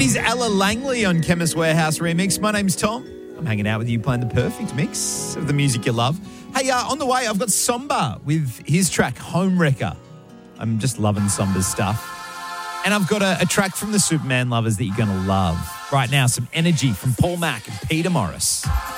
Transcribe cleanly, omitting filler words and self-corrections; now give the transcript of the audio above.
It is Ella Langley on Chemist Warehouse Remix. My name's Tom. I'm hanging out with you playing the perfect mix of the music you love. Hey, on the way, I've got Somba with his track, Home Wrecker. I'm just loving Somba's stuff. And I've got a track from the Superman lovers that you're going to love. Right now, some energy from Paul Mac and Peter Morris.